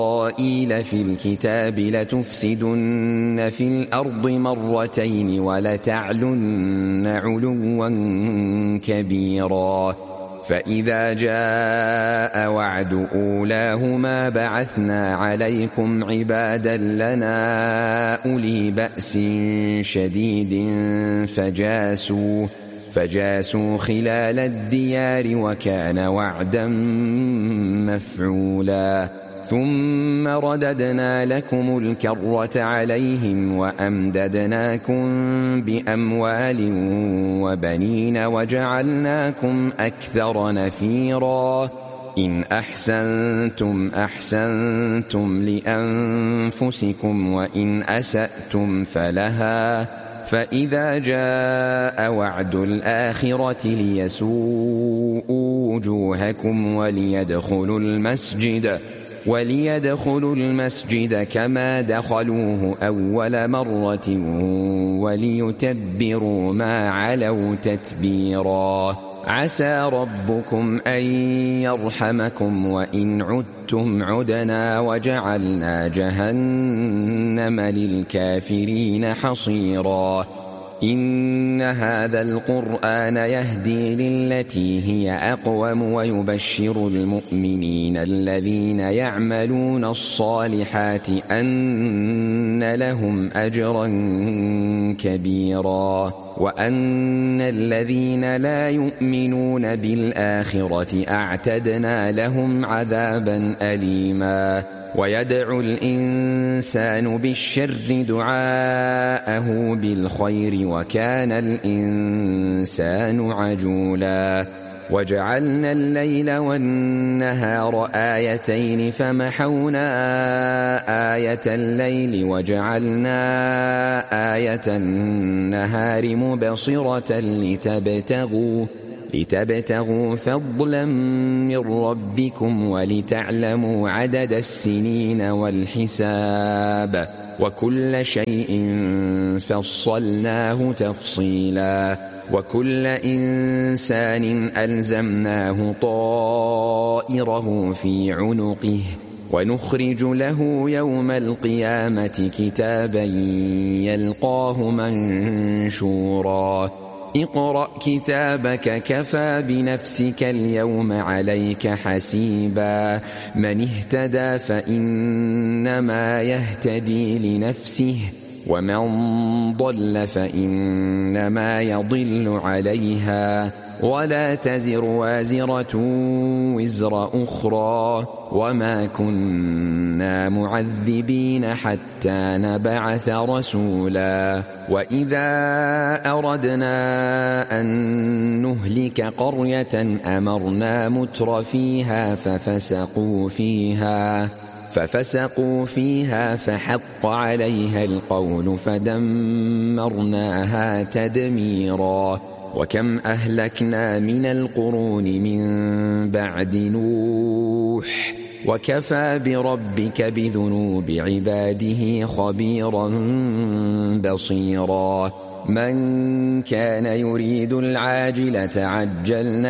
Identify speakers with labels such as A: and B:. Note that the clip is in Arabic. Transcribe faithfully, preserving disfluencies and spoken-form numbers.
A: إسرائيل في الكتاب لتفسدن في الأرض مرتين ولتعلن علوا كبيرا فإذا جاء وعد أولاهما بعثنا عليكم عبادا لنا أولي بأس شديد فجاسوا فجاسوا خلال الديار وكان وعدا مفعولا ثم رددنا لكم الكرة عليهم وأمددناكم بأموال وبنين وجعلناكم أكثر نفيرا إن أحسنتم أحسنتم لأنفسكم وإن أسأتم فلها فإذا جاء وعد الآخرة ليسوءوا وجوهكم وليدخلوا المسجد وليدخلوا المسجد كما دخلوه أول مرة وليتبروا ما علوا تتبيرا عسى ربكم أن يرحمكم وإن عدتم عدنا وجعلنا جهنم للكافرين حصيرا إن هذا القرآن يهدي للتي هي أقوم ويبشر المؤمنين الذين يعملون الصالحات أن لهم أجرا كبيرا وأن الذين لا يؤمنون بالآخرة أعتدنا لهم عذابا أليما ويدعو الإنسان بالشر دعاءه بالخير وكان الإنسان عجولا وجعلنا الليل والنهار آيتين فمحونا آية الليل وجعلنا آية النهار مبصرة لتبتغوا لتبتغوا فضلا من ربكم ولتعلموا عدد السنين والحساب وكل شيء فصلناه تفصيلا وكل إنسان ألزمناه طائره في عنقه ونخرج له يوم القيامة كتابا يلقاه منشورا اقرأ كتابك كفى بنفسك اليوم عليك حسيبا من اهتدى فإنما يهتدي لنفسه ومن ضل فإنما يضل عليها ولا تزر وازرة وزر أخرى وما كنا معذبين حتى نبعث رسولا وإذا أردنا أن نهلك قرية أمرنا متر فيها ففسقوا فيها ففسقوا فيها فحق عليها القول فدمرناها تدميرا وكم أهلكنا من القرون من بعد نوح وكفى بربك بذنوب عباده خبيرا بصيرا من كان يريد العاجلة عجلنا